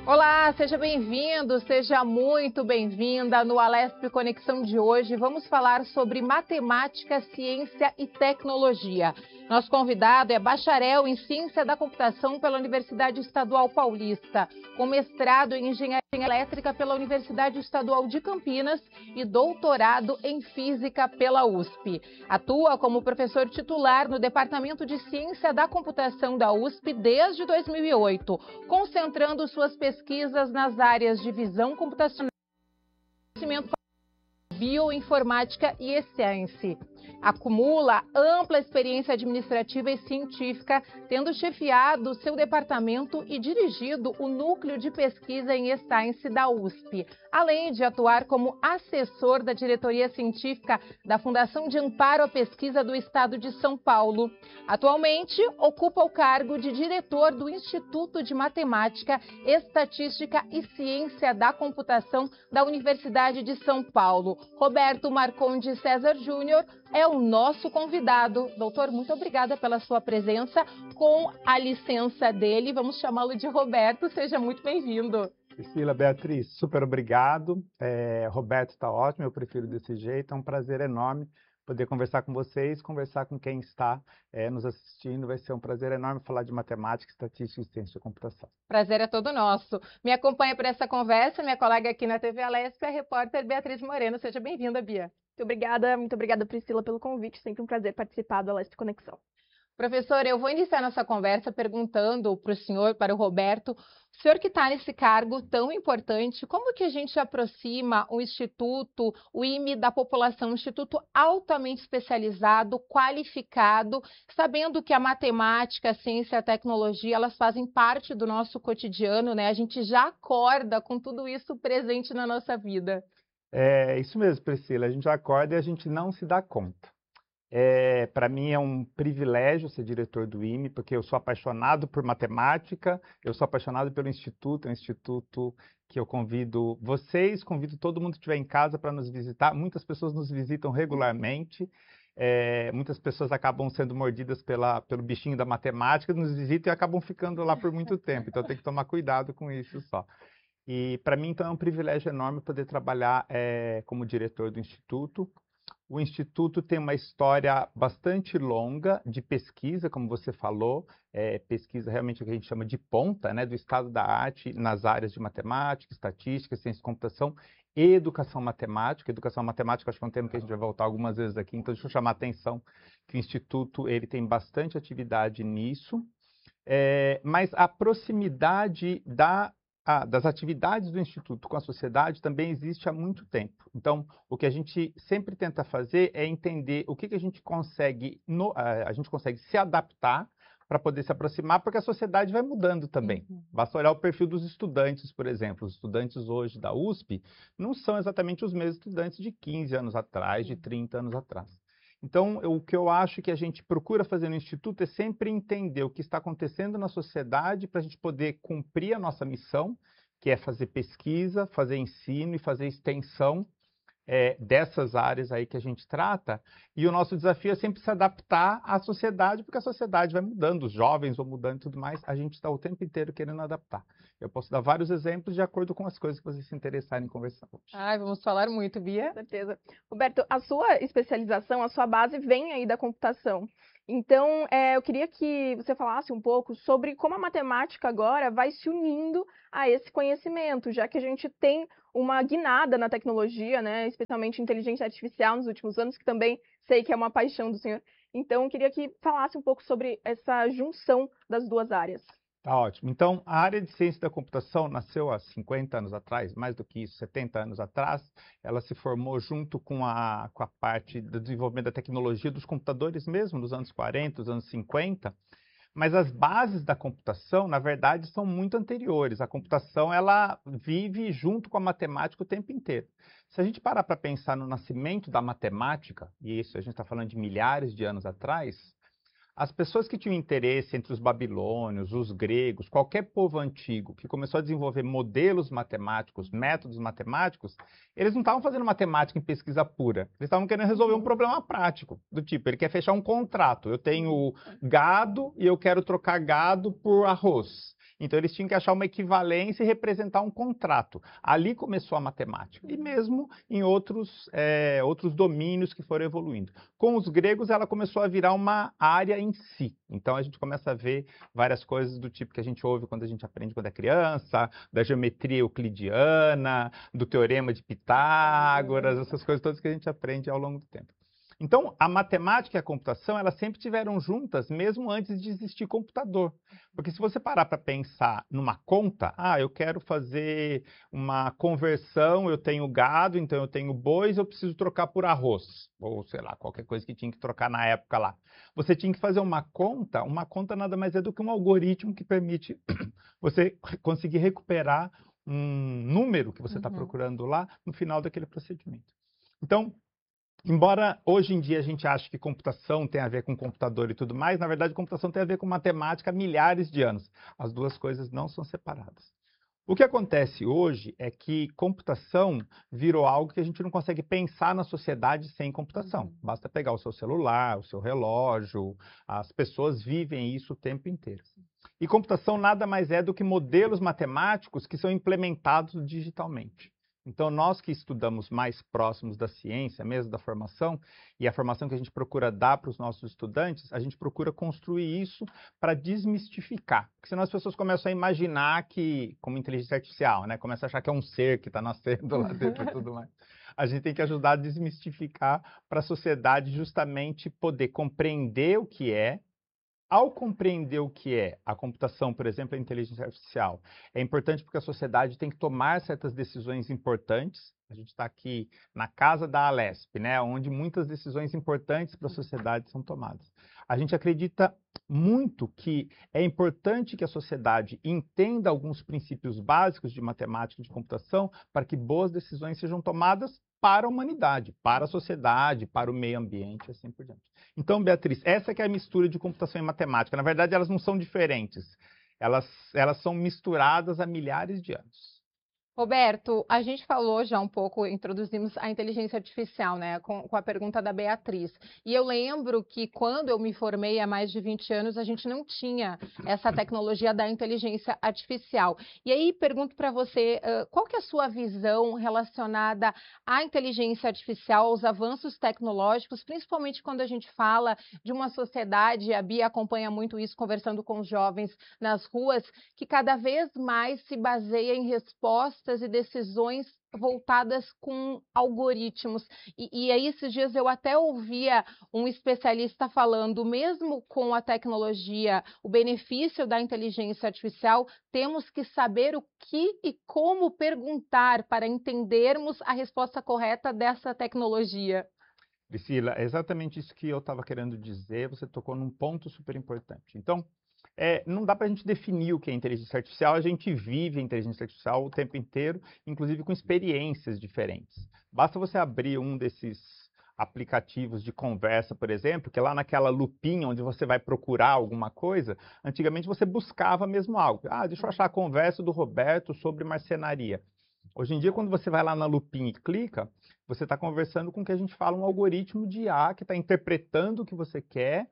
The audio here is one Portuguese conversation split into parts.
Olá, seja bem-vindo, seja muito bem-vinda no Alesp Conexão de hoje. Vamos falar sobre matemática, ciência e tecnologia. Nosso convidado é bacharel em Ciência da Computação pela Universidade Estadual Paulista, com mestrado em Engenharia Elétrica pela Universidade Estadual de Campinas e doutorado em Física pela USP. Atua como professor titular no Departamento de Ciência da Computação da USP desde 2008, concentrando suas pesquisas nas áreas de visão computacional, bioinformática e ciência. Acumula ampla experiência administrativa e científica, tendo chefiado seu departamento e dirigido o núcleo de pesquisa em e-science da USP, além de atuar como assessor da diretoria científica da Fundação de Amparo à Pesquisa do Estado de São Paulo. Atualmente, ocupa o cargo de diretor do Instituto de Matemática, Estatística e Ciência da Computação da Universidade de São Paulo. Roberto Marcondes César Júnior é o nosso convidado. Doutor, muito obrigada pela sua presença. Com a licença dele, vamos chamá-lo de Roberto. Seja muito bem-vindo. Priscila, Beatriz, super obrigado. Roberto está ótimo, eu prefiro desse jeito. É um prazer enorme poder conversar com vocês, conversar com quem está nos assistindo. Vai ser um prazer enorme falar de matemática, estatística e ciência da computação. Prazer é todo nosso. Me acompanha para essa conversa minha colega aqui na TV Alesp, a repórter Beatriz Moreno. Seja bem-vinda, Bia. Muito obrigada, Priscila, pelo convite. Sempre um prazer participar do Alesp Conexão. Professor, eu vou iniciar nossa conversa perguntando para o senhor, para o Roberto, o senhor que está nesse cargo tão importante, como que a gente aproxima o Instituto, o IME da população, um instituto altamente especializado, qualificado, sabendo que a matemática, a ciência, a tecnologia, elas fazem parte do nosso cotidiano, né? A gente já acorda com tudo isso presente na nossa vida. É isso mesmo, Priscila. A gente acorda e a gente não se dá conta. Para mim é um privilégio ser diretor do IME, porque eu sou apaixonado por matemática, eu sou apaixonado pelo Instituto, é um instituto que eu convido vocês, convido todo mundo que estiver em casa para nos visitar. Muitas pessoas nos visitam regularmente, muitas pessoas acabam sendo mordidas pelo bichinho da matemática, nos visitam e acabam ficando lá por muito tempo, então tem que tomar cuidado com isso só. E para mim, então, é um privilégio enorme poder trabalhar como diretor do Instituto. O Instituto tem uma história bastante longa de pesquisa, como você falou, pesquisa realmente o que a gente chama de ponta, né, do estado da arte nas áreas de matemática, estatística, ciência de computação e educação matemática. Educação matemática acho que é um tema que a gente vai voltar algumas vezes aqui, então deixa eu chamar a atenção que o Instituto ele tem bastante atividade nisso, mas a proximidade das atividades do Instituto com a sociedade também existe há muito tempo. Então, o que a gente sempre tenta fazer é entender o que a gente consegue, a gente consegue se adaptar para poder se aproximar, porque a sociedade vai mudando também. Basta olhar o perfil dos estudantes, por exemplo. Os estudantes hoje da USP não são exatamente os mesmos estudantes de 15 anos atrás, de 30 anos atrás. Então, o que eu acho que a gente procura fazer no Instituto é sempre entender o que está acontecendo na sociedade para a gente poder cumprir a nossa missão, que é fazer pesquisa, fazer ensino e fazer extensão dessas áreas aí que a gente trata. E o nosso desafio é sempre se adaptar à sociedade, porque a sociedade vai mudando, os jovens vão mudando e tudo mais. A gente está o tempo inteiro querendo adaptar. Eu posso dar vários exemplos de acordo com as coisas que vocês se interessarem em conversar hoje. Vamos falar muito, Bia. Com certeza. Roberto, a sua especialização, a sua base vem aí da computação. Então, eu queria que você falasse um pouco sobre como a matemática agora vai se unindo a esse conhecimento, já que a gente tem uma guinada na tecnologia, né, especialmente inteligência artificial nos últimos anos, que também sei que é uma paixão do senhor. Então, eu queria que falasse um pouco sobre essa junção das duas áreas. Tá ótimo. Então, a área de ciência da computação nasceu há 50 anos atrás, mais do que isso, 70 anos atrás. Ela se formou junto com a parte do desenvolvimento da tecnologia dos computadores mesmo, nos anos 40, dos anos 50. Mas as bases da computação, na verdade, são muito anteriores. A computação, ela vive junto com a matemática o tempo inteiro. Se a gente parar para pensar no nascimento da matemática, e isso a gente está falando de milhares de anos atrás, as pessoas que tinham interesse entre os babilônios, os gregos, qualquer povo antigo que começou a desenvolver modelos matemáticos, métodos matemáticos, eles não estavam fazendo matemática em pesquisa pura. Eles estavam querendo resolver um problema prático, do tipo, ele quer fechar um contrato. Eu tenho gado e eu quero trocar gado por arroz. Então, eles tinham que achar uma equivalência e representar um contrato. Ali começou a matemática, e mesmo em outros domínios que foram evoluindo. Com os gregos, ela começou a virar uma área em si. Então, a gente começa a ver várias coisas do tipo que a gente ouve quando a gente aprende quando é criança, da geometria euclidiana, do teorema de Pitágoras, essas coisas todas que a gente aprende ao longo do tempo. Então, a matemática e a computação, elas sempre tiveram juntas, mesmo antes de existir computador. Porque se você parar para pensar numa conta, eu quero fazer uma conversão, eu tenho gado, então eu tenho bois, eu preciso trocar por arroz. Ou, sei lá, qualquer coisa que tinha que trocar na época lá. Você tinha que fazer uma conta nada mais é do que um algoritmo que permite você conseguir recuperar um número que você está procurando lá no final daquele procedimento. Então, embora hoje em dia a gente ache que computação tem a ver com computador e tudo mais, na verdade, computação tem a ver com matemática há milhares de anos. As duas coisas não são separadas. O que acontece hoje é que computação virou algo que a gente não consegue pensar na sociedade sem computação. Basta pegar o seu celular, o seu relógio, as pessoas vivem isso o tempo inteiro. E computação nada mais é do que modelos matemáticos que são implementados digitalmente. Então, nós que estudamos mais próximos da ciência, mesmo da formação, e a formação que a gente procura dar para os nossos estudantes, a gente procura construir isso para desmistificar. Porque senão as pessoas começam a imaginar que, como inteligência artificial, né? Começam a achar que é um ser que está nascendo lá dentro e tudo mais. A gente tem que ajudar a desmistificar para a sociedade justamente poder compreender o que é. Ao compreender o que é a computação, por exemplo, a inteligência artificial, é importante porque a sociedade tem que tomar certas decisões importantes. A gente está aqui na casa da Alesp, né, onde muitas decisões importantes para a sociedade são tomadas. A gente acredita muito que é importante que a sociedade entenda alguns princípios básicos de matemática e de computação para que boas decisões sejam tomadas para a humanidade, para a sociedade, para o meio ambiente, assim por diante. Então, Beatriz, essa que é a mistura de computação e matemática. Na verdade, elas não são diferentes. Elas são misturadas há milhares de anos. Roberto, a gente falou já um pouco, introduzimos a inteligência artificial, né, com a pergunta da Beatriz. E eu lembro que quando eu me formei há mais de 20 anos, a gente não tinha essa tecnologia da inteligência artificial. E aí pergunto para você, qual que é a sua visão relacionada à inteligência artificial, aos avanços tecnológicos, principalmente quando a gente fala de uma sociedade, a Bia acompanha muito isso, conversando com os jovens nas ruas, que cada vez mais se baseia em respostas e decisões voltadas com algoritmos. E aí, esses dias eu até ouvia um especialista falando, mesmo com a tecnologia, o benefício da inteligência artificial, temos que saber o que e como perguntar para entendermos a resposta correta dessa tecnologia. Priscila, é exatamente isso que eu estava querendo dizer, você tocou num ponto super importante. Então, não dá para a gente definir o que é inteligência artificial, a gente vive a inteligência artificial o tempo inteiro, inclusive com experiências diferentes. Basta você abrir um desses aplicativos de conversa, por exemplo, que é lá naquela lupinha onde você vai procurar alguma coisa, antigamente você buscava mesmo algo. Deixa eu achar a conversa do Roberto sobre marcenaria. Hoje em dia, quando você vai lá na lupinha e clica, você está conversando com o que a gente fala um algoritmo de IA que está interpretando o que você quer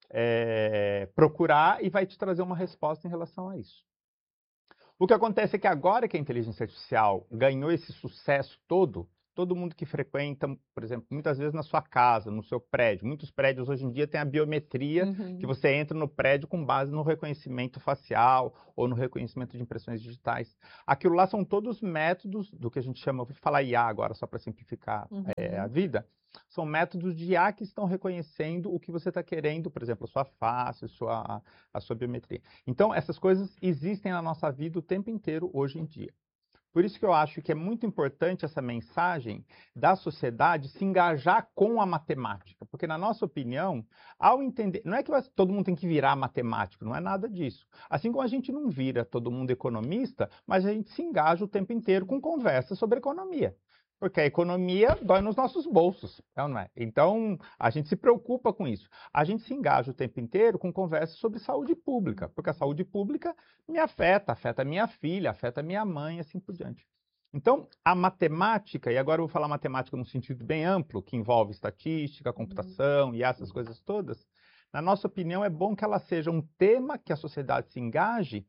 procurar e vai te trazer uma resposta em relação a isso. O que acontece é que agora que a inteligência artificial ganhou esse sucesso todo mundo que frequenta, por exemplo, muitas vezes na sua casa, no seu prédio, muitos prédios hoje em dia têm a biometria, que você entra no prédio com base no reconhecimento facial ou no reconhecimento de impressões digitais. Aquilo lá são todos métodos do que a gente chama, vou falar IA agora só para simplificar a vida, são métodos de IA que estão reconhecendo o que você está querendo, por exemplo, a sua face, a sua biometria. Então, essas coisas existem na nossa vida o tempo inteiro hoje em dia. Por isso que eu acho que é muito importante essa mensagem da sociedade se engajar com a matemática, porque na nossa opinião, ao entender, não é que todo mundo tem que virar matemático, não é nada disso. Assim como a gente não vira todo mundo economista, mas a gente se engaja o tempo inteiro com conversas sobre economia. Porque a economia dói nos nossos bolsos, não é? Então, a gente se preocupa com isso. A gente se engaja o tempo inteiro com conversas sobre saúde pública, porque a saúde pública me afeta a minha filha, afeta a minha mãe, assim por diante. Então, a matemática, e agora eu vou falar matemática num sentido bem amplo, que envolve estatística, computação e essas coisas todas, na nossa opinião, é bom que ela seja um tema que a sociedade se engaje,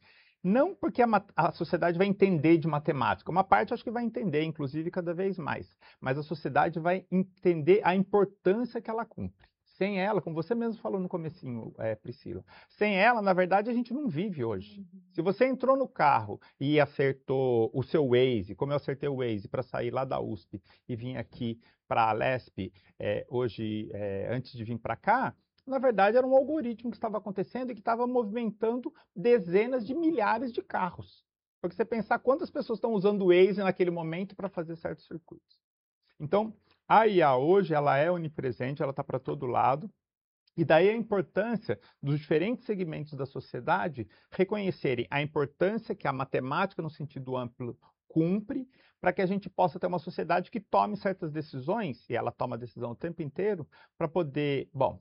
Não porque a sociedade vai entender de matemática, uma parte acho que vai entender, inclusive cada vez mais, mas a sociedade vai entender a importância que ela cumpre. Sem ela, como você mesmo falou no comecinho, Priscila, sem ela, na verdade, a gente não vive hoje. Se você entrou no carro e acertou o seu Waze, como eu acertei o Waze para sair lá da USP e vim aqui para a Alesp, hoje, antes de vir para cá, na verdade, era um algoritmo que estava acontecendo e que estava movimentando dezenas de milhares de carros. Porque você pensar quantas pessoas estão usando o Waze naquele momento para fazer certos circuitos. Então, a IA hoje, ela é onipresente, ela está para todo lado. E daí a importância dos diferentes segmentos da sociedade reconhecerem a importância que a matemática, no sentido amplo, cumpre, para que a gente possa ter uma sociedade que tome certas decisões, e ela toma decisão o tempo inteiro, para poder, bom,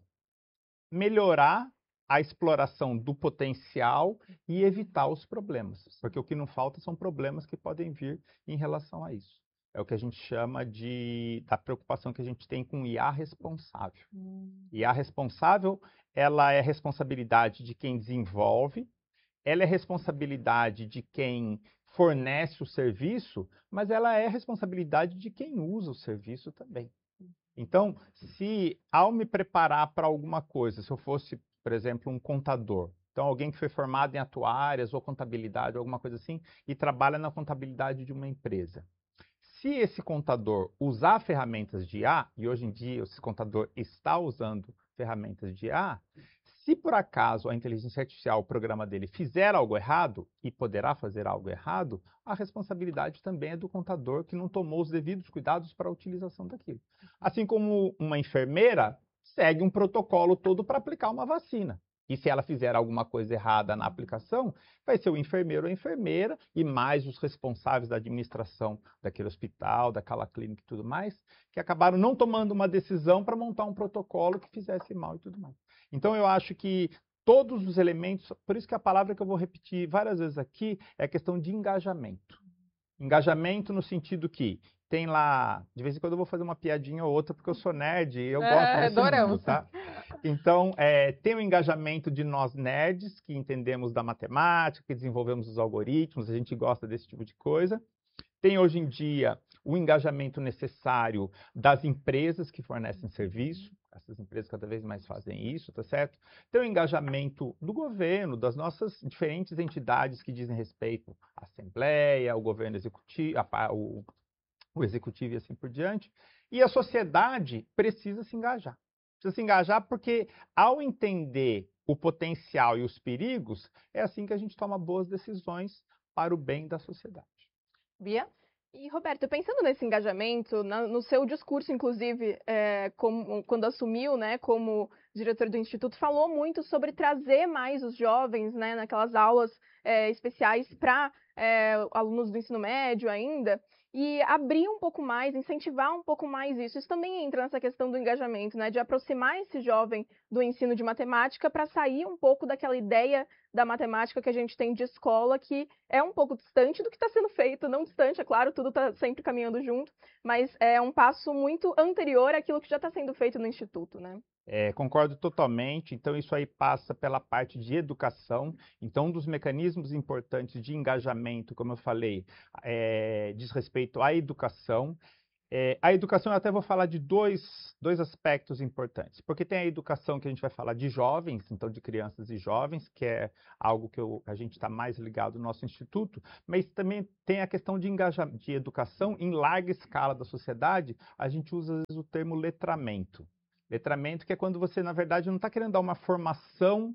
melhorar a exploração do potencial e evitar os problemas. Porque o que não falta são problemas que podem vir em relação a isso. É o que a gente chama da preocupação que a gente tem com IA responsável. IA responsável, ela é responsabilidade de quem desenvolve, ela é responsabilidade de quem fornece o serviço, mas ela é responsabilidade de quem usa o serviço também. Então, se ao me preparar para alguma coisa, se eu fosse, por exemplo, um contador, então alguém que foi formado em atuárias ou contabilidade ou alguma coisa assim, e trabalha na contabilidade de uma empresa. Se esse contador usar ferramentas de IA, e hoje em dia esse contador está usando ferramentas de IA, se por acaso a inteligência artificial, o programa dele, fizer algo errado, e poderá fazer algo errado, a responsabilidade também é do contador que não tomou os devidos cuidados para a utilização daquilo. Assim como uma enfermeira segue um protocolo todo para aplicar uma vacina. E se ela fizer alguma coisa errada na aplicação, vai ser o enfermeiro ou a enfermeira e mais os responsáveis da administração daquele hospital, daquela clínica e tudo mais, que acabaram não tomando uma decisão para montar um protocolo que fizesse mal e tudo mais. Então, eu acho que todos os elementos, por isso que a palavra que eu vou repetir várias vezes aqui é a questão de engajamento. Engajamento no sentido que tem lá, de vez em quando eu vou fazer uma piadinha ou outra, porque eu sou nerd e eu gosto desse mundo, tá? Então, tem o engajamento de nós nerds, que entendemos da matemática, que desenvolvemos os algoritmos, a gente gosta desse tipo de coisa. Tem hoje em dia o engajamento necessário das empresas que fornecem serviço, essas empresas cada vez mais fazem isso, tá certo? Tem o engajamento do governo, das nossas diferentes entidades que dizem respeito à Assembleia, ao governo executivo, o executivo e assim por diante. E a sociedade precisa se engajar. Precisa se engajar porque, ao entender o potencial e os perigos, é assim que a gente toma boas decisões para o bem da sociedade. Bia? E, Roberto, pensando nesse engajamento, no seu discurso, inclusive, quando assumiu, né, como diretor do Instituto, falou muito sobre trazer mais os jovens, né, naquelas aulas especiais para alunos do ensino médio ainda, e abrir um pouco mais, incentivar um pouco mais isso. Isso também entra nessa questão do engajamento, né, de aproximar esse jovem do ensino de matemática para sair um pouco daquela ideia da matemática que a gente tem de escola, que é um pouco distante do que está sendo feito, não distante, é claro, tudo está sempre caminhando junto, mas é um passo muito anterior àquilo que já está sendo feito no Instituto, né? Concordo totalmente. Então, isso aí passa pela parte de educação. Então, um dos mecanismos importantes de engajamento, como eu falei, diz respeito à educação. A educação, eu até vou falar de dois aspectos importantes, porque tem a educação que a gente vai falar de jovens, então de crianças e jovens, que é algo que a gente está mais ligado no nosso instituto, mas também tem a questão de engajamento, de educação em larga escala da sociedade. A gente usa às vezes o termo letramento. Letramento, que é quando você, na verdade, não está querendo dar uma formação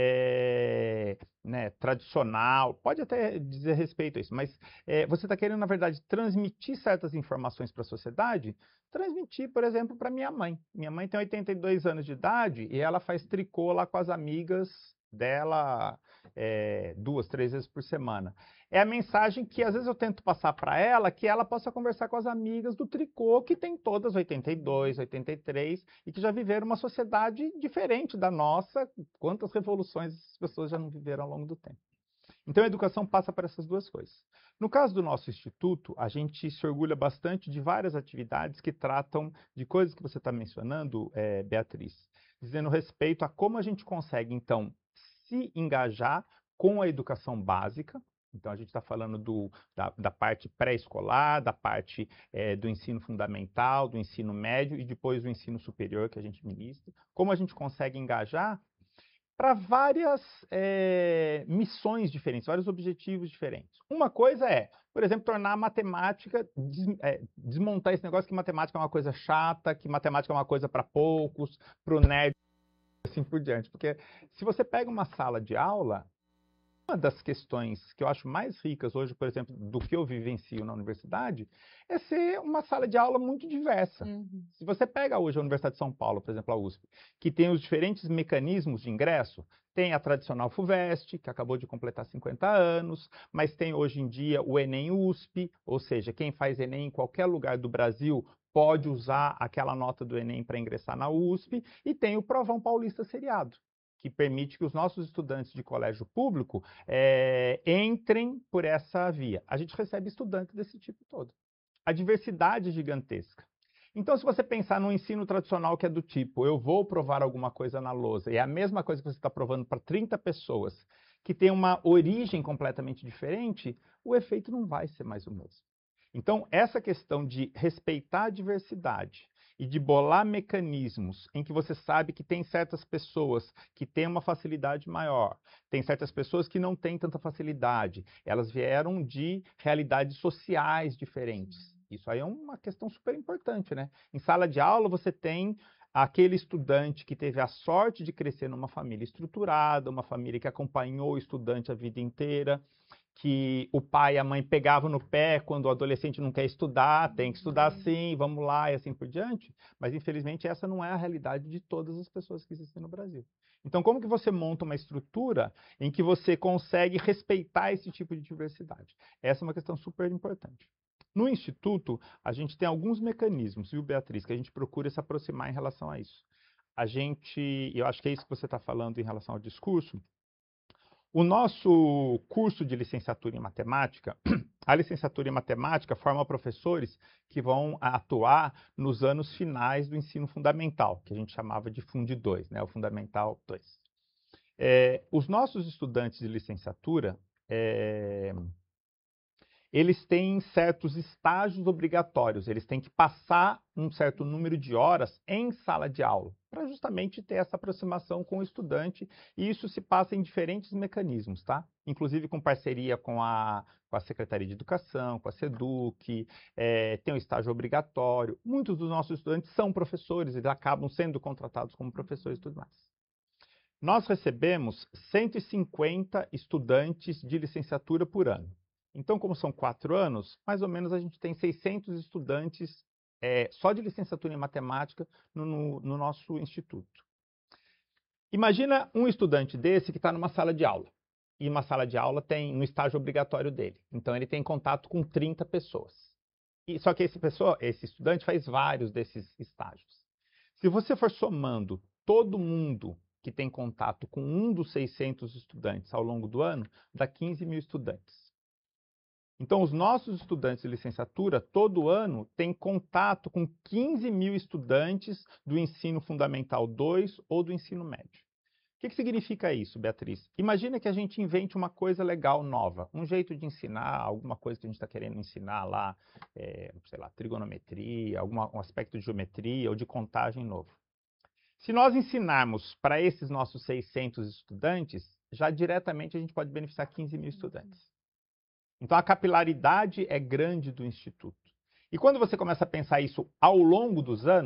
né, tradicional, pode até dizer respeito a isso, mas você está querendo, na verdade, transmitir certas informações para a sociedade, transmitir, por exemplo, para minha mãe. Minha mãe tem 82 anos de idade e ela faz tricô lá com as amigas dela 2, 3 vezes por semana. É a mensagem que às vezes eu tento passar para ela, que ela possa conversar com as amigas do tricô, que tem todas 82, 83, e que já viveram uma sociedade diferente da nossa. Quantas revoluções as pessoas já não viveram ao longo do tempo. Então, a educação passa por essas duas coisas. No caso do nosso instituto, a gente se orgulha bastante de várias atividades que tratam de coisas que você está mencionando, Beatriz, dizendo respeito a como a gente consegue, então, se engajar com a educação básica. Então, a gente está falando da parte pré-escolar, da parte do ensino fundamental, do ensino médio e depois do ensino superior que a gente ministra. Como a gente consegue engajar para várias missões diferentes, vários objetivos diferentes. Uma coisa é, por exemplo, tornar a matemática, desmontar esse negócio que matemática é uma coisa chata, que matemática é uma coisa para poucos, para o nerd, assim por diante. Porque se você pega uma sala de aula, uma das questões que eu acho mais ricas hoje, por exemplo, do que eu vivencio na universidade, é ser uma sala de aula muito diversa. Se você pega hoje a Universidade de São Paulo, por exemplo, a USP, que tem os diferentes mecanismos de ingresso, tem a tradicional FUVEST, que acabou de completar 50 anos, mas tem hoje em dia o Enem USP, ou seja, quem faz Enem em qualquer lugar do Brasil pode usar aquela nota do Enem para ingressar na USP, e tem o Provão Paulista seriado, que permite que os nossos estudantes de colégio público entrem por essa via. A gente recebe estudantes desse tipo todo. A diversidade é gigantesca. Então, se você pensar no ensino tradicional que é do tipo, eu vou provar alguma coisa na lousa, e é a mesma coisa que você está provando para 30 pessoas, que tem uma origem completamente diferente, o efeito não vai ser mais o mesmo. Então, essa questão de respeitar a diversidade e de bolar mecanismos em que você sabe que tem certas pessoas que têm uma facilidade maior, tem certas pessoas que não têm tanta facilidade, elas vieram de realidades sociais diferentes. Isso aí é uma questão super importante, né? Em sala de aula você tem aquele estudante que teve a sorte de crescer numa família estruturada, uma família que acompanhou o estudante a vida inteira, que o pai e a mãe pegavam no pé quando o adolescente não quer estudar, tem que estudar sim, vamos lá, e assim por diante. Mas, infelizmente, essa não é a realidade de todas as pessoas que existem no Brasil. Então, como que você monta uma estrutura em que você consegue respeitar esse tipo de diversidade? Essa é uma questão super importante. No Instituto, a gente tem alguns mecanismos, viu, Beatriz, que a gente procura se aproximar em relação a isso. Eu acho que é isso que você está falando em relação ao discurso. O nosso curso de licenciatura em matemática, a licenciatura em matemática forma professores que vão atuar nos anos finais do ensino fundamental, que a gente chamava de Fund 2, né, o Fundamental 2. Os nossos estudantes de licenciatura, eles têm certos estágios obrigatórios, eles têm que passar um certo número de horas em sala de aula, para justamente ter essa aproximação com o estudante, e isso se passa em diferentes mecanismos, tá? Inclusive com parceria com a Secretaria de Educação, com a SEDUC, tem o estágio obrigatório. Muitos dos nossos estudantes são professores, eles acabam sendo contratados como professores e tudo mais. Nós recebemos 150 estudantes de licenciatura por ano. Então, como são 4 anos, mais ou menos a gente tem 600 estudantes só de licenciatura em matemática no nosso instituto. Imagina um estudante desse que está numa sala de aula. E uma sala de aula tem no estágio obrigatório dele. Então, ele tem contato com 30 pessoas. Só que esse estudante faz vários desses estágios. Se você for somando todo mundo que tem contato com um dos 600 estudantes ao longo do ano, dá 15 mil estudantes. Então, os nossos estudantes de licenciatura, todo ano, têm contato com 15 mil estudantes do ensino fundamental 2 ou do ensino médio. O que significa isso, Beatriz? Imagina que a gente invente uma coisa legal nova, um jeito de ensinar, alguma coisa que a gente está querendo ensinar lá, sei lá, trigonometria, um aspecto de geometria ou de contagem novo. Se nós ensinarmos para esses nossos 600 estudantes, já diretamente a gente pode beneficiar 15 mil estudantes. Então, a capilaridade é grande do Instituto. E quando você começa a pensar isso ao longo dos anos,